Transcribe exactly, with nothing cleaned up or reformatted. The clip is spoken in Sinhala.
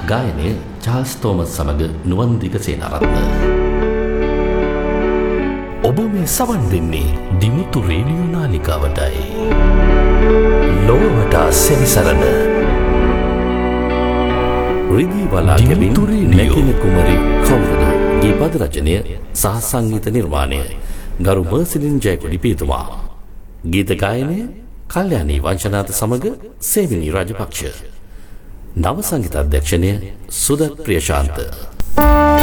ගායනය චාල්ස් තෝමස් සමග නුවන් දිගසේනරත්න. ඔබ මේ සවන් දෙන්නේ දිමුතු රේඩියෝ නාලිකාවටයි. ලොවට සෙවිසරන රිදී වලාගෙමින් නැකින කුමරි කවුරුද? ගීපද රචනය සහ සංගීත නිර්මාණය ගරු මර්සිලින් ජයකොඩි පියතුමා. ගීත ගායනය කල්යාණී වංශනාත සමග සේවිනී රාජපක්ෂ. නව සංගීත අධ්‍යක්ෂණය සුදත් ප්‍රියශාන්ත.